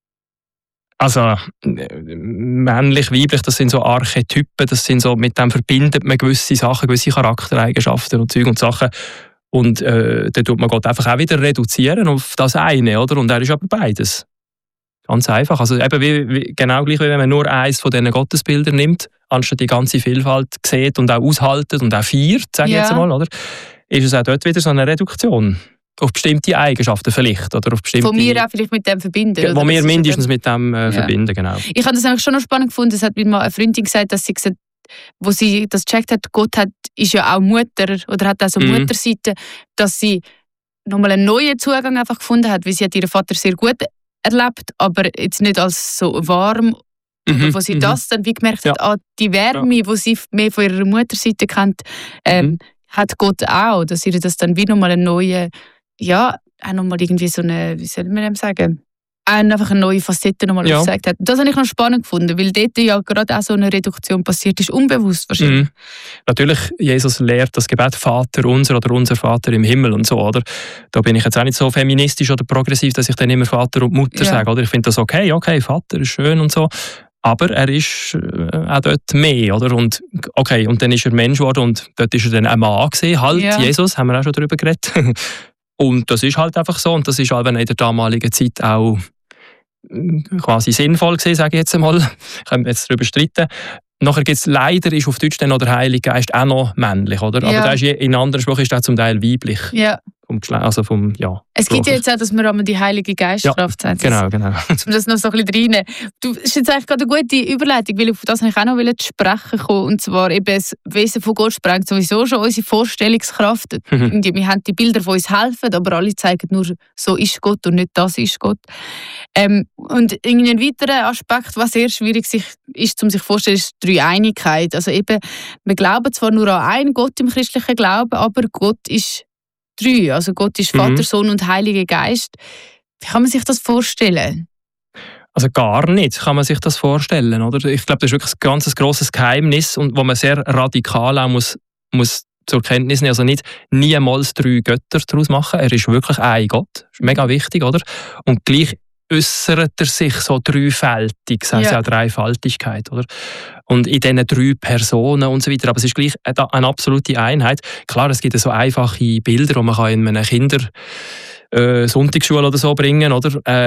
Also männlich, weiblich, das sind so Archetypen, das sind so, mit dem verbindet man gewisse Sachen, gewisse Charaktereigenschaften und Zeug und Sachen. Und dann tut man Gott einfach auch wieder reduzieren auf das eine, oder? Und er ist aber beides. Ganz einfach. Also eben genau gleich, wie wenn man nur eins von diesen Gottesbildern nimmt, anstatt die ganze Vielfalt sieht und auch aushaltet und auch feiert, sage ich jetzt mal, oder? Ist es auch dort wieder so eine Reduktion. Auf bestimmte Eigenschaften vielleicht. Oder auf bestimmte, von mir auch vielleicht mit dem verbinden. Wo wir mindestens mit dem verbinden, genau. Ich habe das eigentlich schon noch spannend gefunden. Es hat mir mal eine Freundin gesagt, dass sie gesagt, wo sie das gecheckt hat, Gott ist ja auch Mutter oder hat auch so Mutterseite, dass sie nochmal einen neuen Zugang einfach gefunden hat, weil sie hat ihren Vater sehr gut erlebt, aber jetzt nicht als so warm. Wo sie das dann wie gemerkt hat, die Wärme, die sie mehr von ihrer Mutterseite kennt, hat Gott auch, dass ihr das dann wie nochmal eine neue, auch nochmal irgendwie so eine, wie soll man dem sagen, einfach eine neue Facette nochmal aufgezeigt hat. Das habe ich noch spannend gefunden, weil dort ja gerade auch so eine Reduktion passiert ist, unbewusst wahrscheinlich. Natürlich, Jesus lehrt das Gebet Vater unser oder unser Vater im Himmel und so, oder? Da bin ich jetzt auch nicht so feministisch oder progressiv, dass ich dann immer Vater und Mutter sage, oder? Ich finde das okay, Vater ist schön und so. Aber er ist auch dort mehr, oder? Und dann ist er Mensch geworden und dort ist er dann ein Mann gewesen, Jesus, haben wir auch schon darüber geredet. Und das ist halt einfach so. Und das ist halt in der damaligen Zeit auch quasi sinnvoll gewesen, sage ich jetzt einmal. Können wir jetzt darüber streiten. Nachher gibt es leider, ist auf Deutsch dann noch der Heilige Geist auch noch männlich, oder? Ja. Aber ist in anderen Sprachen ist das zum Teil weiblich. Ja. Es gibt ja jetzt auch, dass wir einmal die Heilige Geistkraft sagen. Genau. Um das noch so ein bisschen rein. Du hast jetzt eigentlich gerade eine gute Überleitung, weil auf das ich auch noch sprechen kommen. Und zwar eben das Wesen von Gott sprengt sowieso schon unsere Vorstellungskraft. Wir haben die Bilder, die uns helfen, aber alle zeigen nur, so ist Gott und nicht das ist Gott. Und ein weiterer Aspekt, was sehr schwierig ist, um sich vorzustellen, ist die Dreieinigkeit. Also eben, wir glauben zwar nur an einen Gott im christlichen Glauben, aber Gott ist 3. Also Gott ist Vater, Sohn und Heiliger Geist. Wie kann man sich das vorstellen? Also gar nicht kann man sich das vorstellen, oder? Ich glaube, das ist wirklich ein ganz grosses Geheimnis, und wo man sehr radikal auch muss zur Kenntnis nehmen. Also nicht niemals 3 Götter daraus machen. Er ist wirklich ein Gott. Das ist mega wichtig, oder? Und gleich äußert er sich so dreifältig, das heisst auch Dreifaltigkeit, oder? Und in diesen 3 Personen und so weiter. Aber es ist gleich eine absolute Einheit. Klar, es gibt so einfache Bilder, die man in einer Sonntagsschule oder so bringen, oder?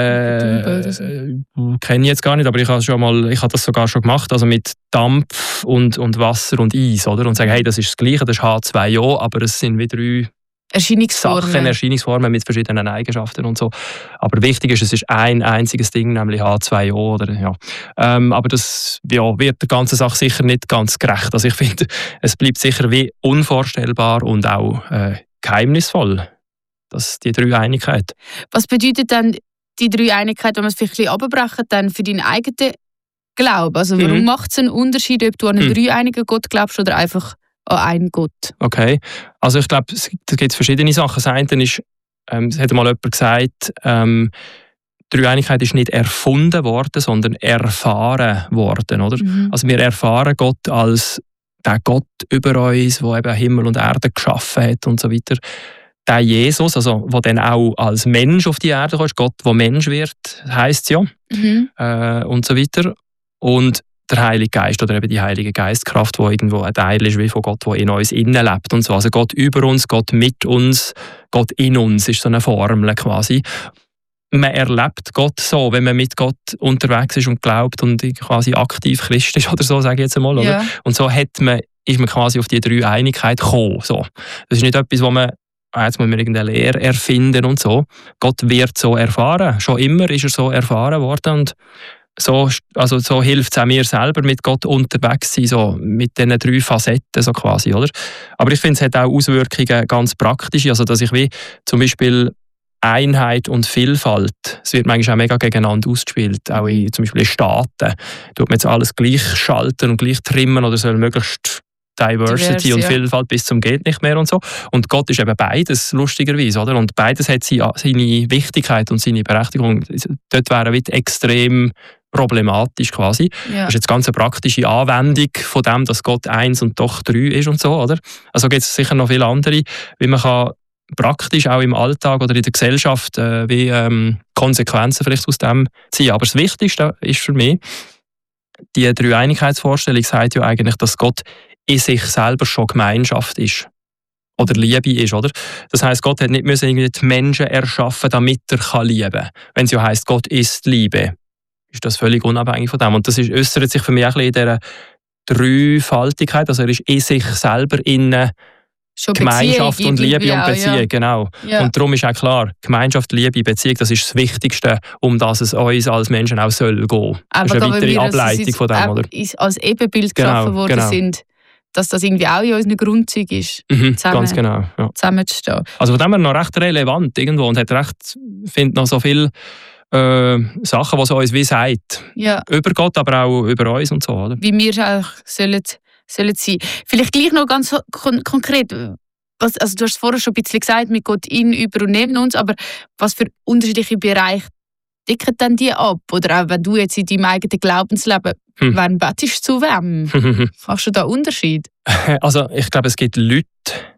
Kenne ich jetzt gar nicht, aber ich habe das sogar schon gemacht, also mit Dampf und Wasser und Eis, oder? Und sagen, hey, das ist das Gleiche, das ist H2O, aber es sind wie 3 Erscheinungsformen mit verschiedenen Eigenschaften und so. Aber wichtig ist, es ist ein einziges Ding, nämlich H2O. Oder, aber das wird der ganzen Sache sicher nicht ganz gerecht. Also ich finde, es bleibt sicher wie unvorstellbar und auch geheimnisvoll, die Dreieinigkeit. Was bedeutet dann die Dreieinigkeit, wenn man es vielleicht ein bisschen runterbrechen, dann für deinen eigenen Glauben? Also warum macht es einen Unterschied, ob du an einen dreieinigen Gott glaubst oder einfach an einen Gott? Okay, also ich glaube, da gibt es verschiedene Sachen. Das eine ist, es hat mal jemand gesagt, Dreieinigkeit ist nicht erfunden worden, sondern erfahren worden, oder? Also wir erfahren Gott als der Gott über uns, der eben Himmel und Erde geschaffen hat und so weiter. Der Jesus, also der dann auch als Mensch auf die Erde kommt, Gott, der Mensch wird, heisst es ja, und so weiter. Und der Heilige Geist oder eben die Heilige Geistkraft, die irgendwo ein Teil ist wie von Gott, der in uns innen lebt und so. Also Gott über uns, Gott mit uns, Gott in uns ist so eine Formel quasi. Man erlebt Gott so, wenn man mit Gott unterwegs ist und glaubt und quasi aktiv Christ ist oder so, sage ich jetzt einmal. Oder? Ja. Und so ist man quasi auf die Dreieinigkeit gekommen. So. Das ist nicht etwas, wo man jetzt muss man irgendeine Lehre erfinden und so. Gott wird so erfahren. Schon immer ist er so erfahren worden und so hilft es auch mir selber, mit Gott unterwegs zu sein, so mit diesen 3 Facetten so quasi, oder? Aber ich finde, es hat auch Auswirkungen ganz praktische, also dass ich wie zum Beispiel Einheit und Vielfalt, es wird manchmal auch mega gegeneinander ausgespielt, auch zum Beispiel in Staaten, tut man jetzt alles gleich schalten und gleich trimmen oder soll möglichst Diversity und Vielfalt bis zum geht nicht mehr und so. Und Gott ist eben beides, lustigerweise, oder? Und beides hat seine Wichtigkeit und seine Berechtigung. Dort wäre es extrem problematisch quasi. Ja. Das ist jetzt ganz eine praktische Anwendung von dem, dass Gott 1 und doch 3 ist und so, oder? Also gibt es sicher noch viele andere, wie man kann praktisch auch im Alltag oder in der Gesellschaft Konsequenzen vielleicht aus dem ziehen. Aber das Wichtigste ist für mich, die Dreieinigkeitsvorstellung sagt ja eigentlich, dass Gott in sich selber schon Gemeinschaft ist. Oder Liebe ist, oder? Das heisst, Gott hat nicht müssen irgendwie die Menschen erschaffen, damit er lieben kann. Wenn es ja heisst, Gott ist Liebe, ist das völlig unabhängig von dem. Und das äußert sich für mich auch ein bisschen in dieser Dreifaltigkeit. Also er ist in sich selber in Gemeinschaft und Liebe und Beziehung. Ja. Genau. Ja. Und darum ist auch klar, Gemeinschaft, Liebe, Beziehung, das ist das Wichtigste, um das es uns als Menschen auch soll gehen. Aber das ist eine weitere Ableitung von dem, oder? Als Ebenbild geschaffen worden sind, dass das irgendwie auch in unseren Grundzügen ist, ganz genau, ja. Zusammenzustehen. Also von dem her noch recht relevant irgendwo und hat recht, finde noch so viele Sachen, die es uns wie sagt. Ja. Über Gott, aber auch über uns und so, oder? Wie wir auch sollen sein. Vielleicht gleich noch ganz konkret, also du hast vorher schon ein bisschen gesagt, mit Gott in, über und neben uns, aber was für unterschiedliche Bereiche decken dann die ab? Oder auch wenn du jetzt in deinem eigenen Glaubensleben, wann betest du zu wem? Machst du da Unterschied? Also ich glaube, es gibt Leute,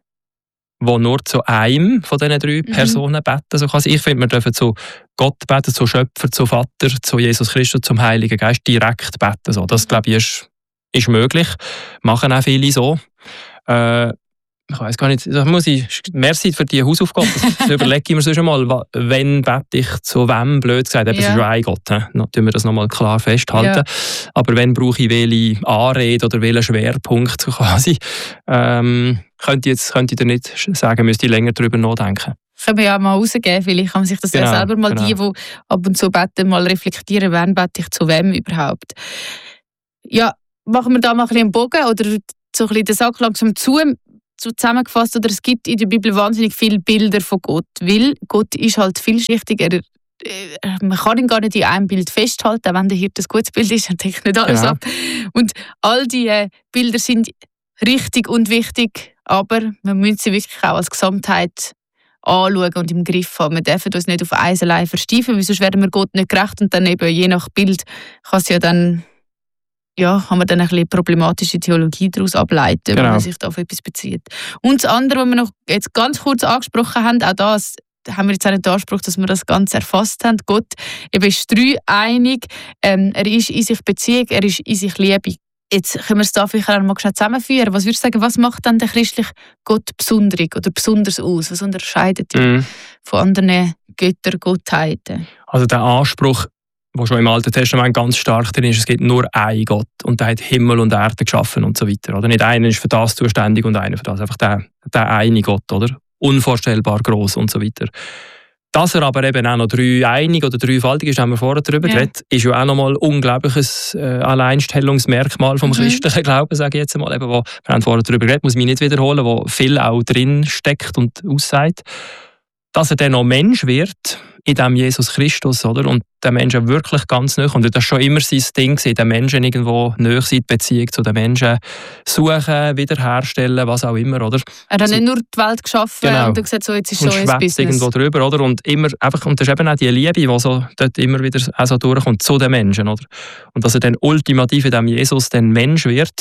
die nur zu einem von diesen 3 Personen beten. Also ich finde, wir dürfen zu Gott beten, zu Schöpfer, zu Vater, zu Jesus Christus, zum Heiligen Geist direkt beten. So. Das, glaube ich, ist möglich. Machen auch viele so. ich weiss gar nicht, merci für die Hausaufgabe. Das überlege ich mir so schon mal, wenn bete ich zu wem, blöd gesagt, es ist ja ein Gott. Dann tun wir das nochmal klar festhalten. Ja. Aber wenn brauche ich welche Anrede oder welchen Schwerpunkt quasi, könnte ich dir nicht sagen, müsste ich länger darüber nachdenken. Können wir ja mal rausgeben, vielleicht kann man sich das ja selber mal, die ab und zu beten, mal reflektieren, wann bete ich zu wem überhaupt. Ja, machen wir da mal ein bisschen einen Bogen oder so ein bisschen den Sack langsam zusammengefasst, oder es gibt in der Bibel wahnsinnig viele Bilder von Gott, weil Gott ist halt vielschichtig. Man kann ihn gar nicht in einem Bild festhalten, auch wenn der Hirte ein gutes Bild ist, dann deckt nicht alles ab. Und all diese Bilder sind richtig und wichtig, aber man muss sie wirklich auch als Gesamtheit anschauen und im Griff haben. Wir dürfen uns nicht auf eins allein versteifen, weil sonst werden wir Gott nicht gerecht und dann eben je nach Bild kann man dann ein bisschen problematische Theologie daraus ableiten, wenn man sich da auf etwas bezieht. Und das andere, was wir noch jetzt ganz kurz angesprochen haben, auch das haben wir jetzt auch nicht den Anspruch, dass wir das Ganze erfasst haben. Gott eben ist dreieinig, er ist in sich Beziehung, er ist in sich Liebe. Jetzt können wir es da vielleicht auch mal schnell zusammenführen. Was würdest du sagen, was macht dann der christliche Gott besonderig oder besonders aus? Was unterscheidet ihn von anderen Göttergottheiten? Also der Anspruch, der schon im Alten Testament ganz stark drin ist, es gibt nur einen Gott und der hat Himmel und Erde geschaffen und so weiter. Oder? Nicht einer ist für das zuständig und einer für das. Einfach der eine Gott, oder? Unvorstellbar gross und so weiter. Dass er aber eben auch noch dreieinig oder dreifaltig ist, haben wir vorher darüber geredet, ist ja auch nochmal ein unglaubliches Alleinstellungsmerkmal vom christlichen Glauben, sage ich jetzt einmal. Eben, wir haben vorher darüber geredet, muss ich mich nicht wiederholen, wo viel auch drin steckt und aussagt. Dass er dann noch Mensch wird, in diesem Jesus Christus, oder? Und der Menschen wirklich ganz nahe kommt. Das war schon immer sein Ding, den Menschen irgendwo nahe sein, die Beziehung zu den Menschen suchen, wiederherstellen, was auch immer, oder? Er hat nicht nur die Welt geschaffen und gesagt, so, jetzt ist so ein Business. Irgendwo drüber, oder? Und immer einfach, und das ist eben auch die Liebe, die so dort immer wieder auch so durchkommt, zu den Menschen, oder? Und dass er dann ultimativ in diesem Jesus dann Mensch wird,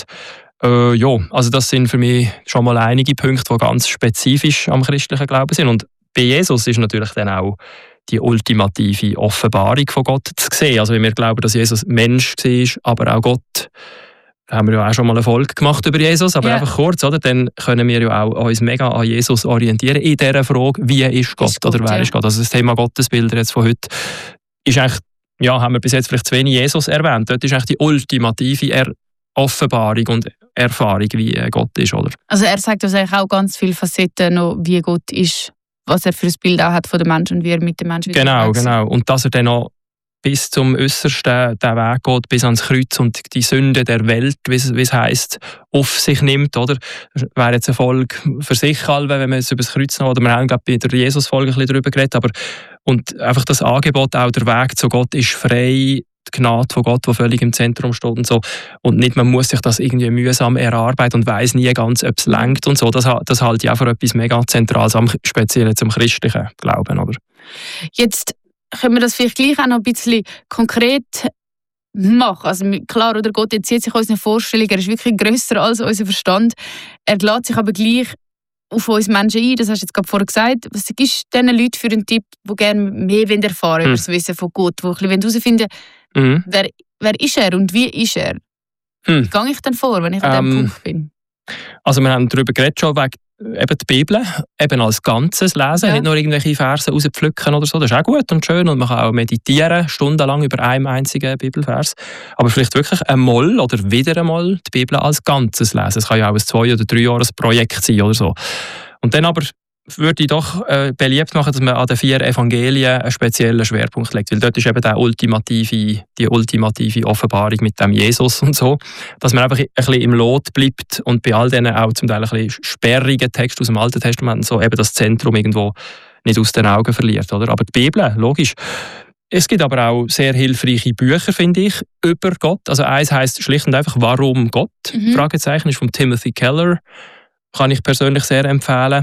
also das sind für mich schon mal einige Punkte, die ganz spezifisch am christlichen Glauben sind. Und bei Jesus ist natürlich dann auch die ultimative Offenbarung von Gott zu sehen. Also wenn wir glauben, dass Jesus Mensch war, aber auch Gott, haben wir ja auch schon mal eine Folge gemacht über Jesus, aber einfach kurz, oder? Dann können wir ja auch uns mega an Jesus orientieren in dieser Frage, wie ist Gott oder wer ist Gott? Also das Thema Gottesbilder jetzt von heute ist eigentlich, haben wir bis jetzt vielleicht zu wenig Jesus erwähnt. Dort ist eigentlich die ultimative Offenbarung und Erfahrung, wie Gott ist, oder? Also er sagt uns eigentlich auch ganz viele Facetten noch, wie Gott ist, was er für ein Bild auch hat von den Menschen und wie er mit den Menschen Genau. Und dass er dann noch bis zum Äußersten den Weg geht, bis ans Kreuz und die Sünde der Welt, wie es heisst, auf sich nimmt, oder? Das wäre jetzt eine Folge für sich, wenn man jetzt über das Kreuz noch, oder wir haben, glaube ich, bei der Jesus-Folge ein bisschen darüber geredet, aber und einfach das Angebot, auch der Weg zu Gott ist frei, die Gnade von Gott, die völlig im Zentrum steht und so. Und nicht, man muss sich das irgendwie mühsam erarbeiten und weiss nie ganz, ob es lenkt und so. Das halte ich auch für etwas mega Zentrales, speziell zum christlichen Glauben, oder? Jetzt können wir das vielleicht gleich auch noch ein bisschen konkret machen. Also klar, oder Gott entzieht sich unseren Vorstellungen, er ist wirklich grösser als unser Verstand. Er lädt sich aber gleich auf uns Menschen ein, das hast du jetzt gerade vorher gesagt. Was gibst du diesen Leuten für einen Tipp, die gerne mehr erfahren über das Wissen von Gott, die herausfinden wollen, wer ist er und wie ist er? Wie gehe ich denn vor, wenn ich an diesem Punkt bin? Also wir haben darüber geredet schon, wegen eben die Bibel eben als Ganzes lesen, nicht nur irgendwelche Verse rauspflücken oder so. Das ist auch gut und schön und man kann auch meditieren, stundenlang über einen einzigen Bibelvers. Aber vielleicht wirklich einmal oder wieder einmal die Bibel als Ganzes lesen. Es kann ja auch ein 2- oder 3-Jahres-Projekt sein oder so. Und dann aber würde ich doch beliebt machen, dass man an den 4 Evangelien einen speziellen Schwerpunkt legt. Weil dort ist eben die ultimative Offenbarung mit dem Jesus und so. Dass man einfach ein bisschen im Lot bleibt und bei all diesen auch zum Teil ein bisschen sperrigen Texten aus dem Alten Testament so eben das Zentrum irgendwo nicht aus den Augen verliert. Oder? Aber die Bibel, logisch. Es gibt aber auch sehr hilfreiche Bücher, finde ich, über Gott. Also eins heisst schlicht und einfach «Warum Gott?» Fragezeichen ist von Timothy Keller. Kann ich persönlich sehr empfehlen.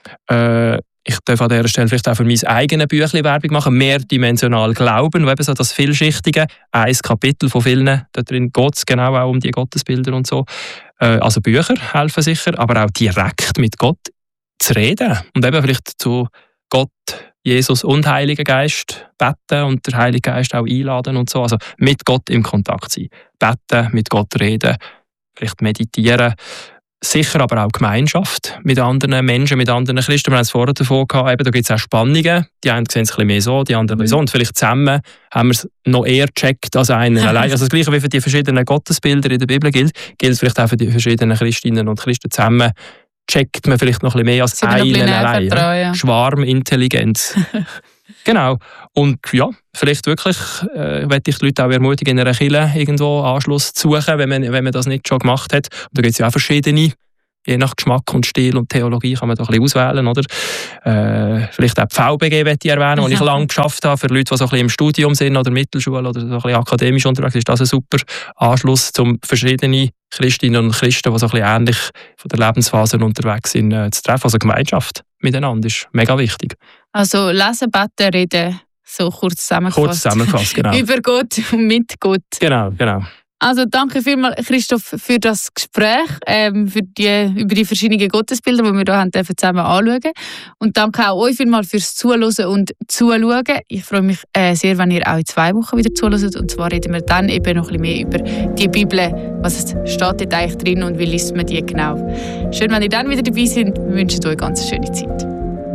Ich darf an dieser Stelle vielleicht auch für mein eigenes Büchlein Werbung machen. Mehrdimensional Glauben, wo eben so das Vielschichtige, ein Kapitel von vielen, da drin geht es genau auch um die Gottesbilder und so. Also Bücher helfen sicher, aber auch direkt mit Gott zu reden. Und eben vielleicht zu Gott, Jesus und Heiligen Geist beten und der Heilige Geist auch einladen und so. Also mit Gott im Kontakt sein. Beten, mit Gott reden, vielleicht meditieren. Sicher aber auch Gemeinschaft mit anderen Menschen, mit anderen Christen. Wir haben es vorher davon gehabt, eben, da gibt es auch Spannungen. Die einen sehen es ein bisschen mehr so, die anderen so. Und vielleicht zusammen haben wir es noch eher gecheckt als einer allein. Also das Gleiche wie für die verschiedenen Gottesbilder in der Bibel gilt vielleicht auch für die verschiedenen Christinnen und Christen zusammen. Checkt man vielleicht noch ein bisschen mehr als einen allein. Ja? Schwarmintelligenz. Genau. Und ja, vielleicht wirklich möchte ich die Leute auch ermutigen, in einer Kirche irgendwo Anschluss zu suchen, wenn man das nicht schon gemacht hat. Und da gibt es ja auch verschiedene, je nach Geschmack und Stil und Theologie kann man da ein bisschen auswählen, oder? Vielleicht auch die VBG möchte ich erwähnen, die ich lange geschafft habe, für Leute, die so ein bisschen im Studium sind oder Mittelschule oder so ein bisschen akademisch unterwegs ist das ein super Anschluss, um verschiedene Christinnen und Christen, die so ein bisschen ähnlich von der Lebensphase unterwegs sind, zu treffen. Also Gemeinschaft miteinander ist mega wichtig. Also lesen, beten, reden, so kurz zusammengefasst. Genau. Über Gott und mit Gott. Genau. Also danke vielmals, Christoph, für das Gespräch, über die verschiedenen Gottesbilder, die wir hier zusammen anschauen. Und danke auch euch vielmals fürs Zuhören und Zuschauen. Ich freue mich sehr, wenn ihr auch in 2 Wochen wieder zuhört. Und zwar reden wir dann eben noch ein bisschen mehr über die Bibel. Was steht dort eigentlich drin und wie liest man die genau. Schön, wenn ihr dann wieder dabei seid. Wir wünschen euch eine ganz schöne Zeit.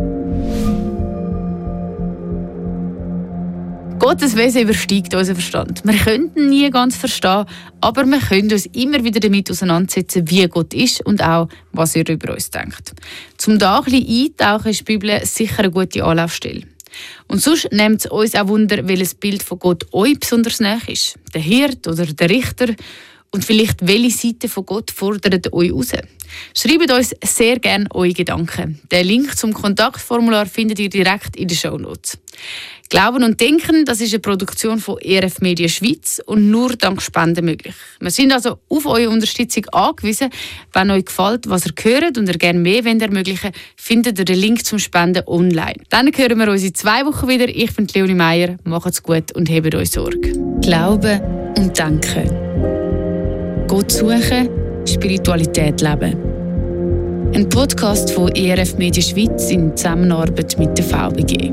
Gottes Wesen übersteigt unseren Verstand. Wir können ihn nie ganz verstehen, aber wir können uns immer wieder damit auseinandersetzen, wie Gott ist und auch, was er über uns denkt. Zum da ein bisschen eintauchen ist die Bibel sicher eine gute Anlaufstelle. Und sonst nimmt es uns auch Wunder, welches Bild von Gott euch besonders nahe ist. Der Hirt oder der Richter. Und vielleicht, welche Seite von Gott fordert euch raus? Schreibt uns sehr gerne eure Gedanken. Den Link zum Kontaktformular findet ihr direkt in den Shownotes. Glauben und Denken, das ist eine Produktion von ERF Media Schweiz und nur dank Spenden möglich. Wir sind also auf eure Unterstützung angewiesen. Wenn euch gefällt, was ihr hört und ihr gerne mehr ermöglichen wollt, findet ihr den Link zum Spenden online. Dann hören wir uns in 2 Wochen wieder. Ich bin Leonie Meier. Macht's gut und hebt euch Sorge. Glauben und Denken. Gott suchen, Spiritualität leben. Ein Podcast von ERF Media Schweiz in Zusammenarbeit mit der VBG.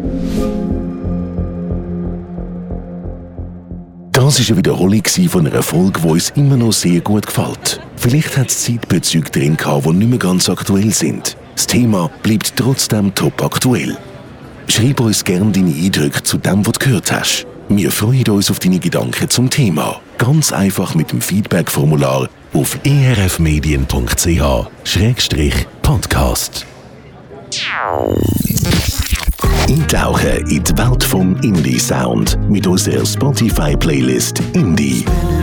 Das war eine Wiederholung von einer Folge, die uns immer noch sehr gut gefällt. Vielleicht hat es Zeitbezüge drin gehabt, die nicht mehr ganz aktuell sind. Das Thema bleibt trotzdem top aktuell. Schreib uns gerne deine Eindrücke zu dem, was du gehört hast. Wir freuen uns auf deine Gedanken zum Thema. Ganz einfach mit dem Feedback-Formular auf erfmedien.ch/podcast. Eintauchen in die Welt vom Indie-Sound mit unserer Spotify-Playlist Indie.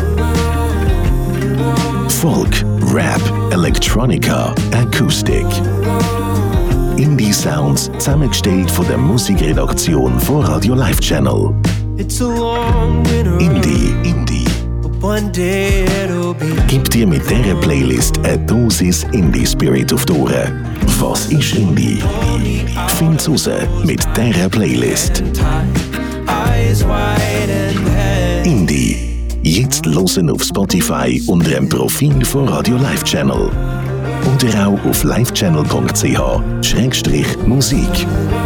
Folk, Rap, Electronica, Acoustic. Indie-Sounds zusammengestellt von der Musikredaktion von Radio Live Channel. Indie. Gib dir mit dieser Playlist eine Dosis Indie-Spirit auf die Ohren. Was ist Indie? Find's raus mit dieser Playlist. Indie. Jetzt hören auf Spotify unter dem Profil von Radio Live Channel. Oder auch auf livechannel.ch/musik.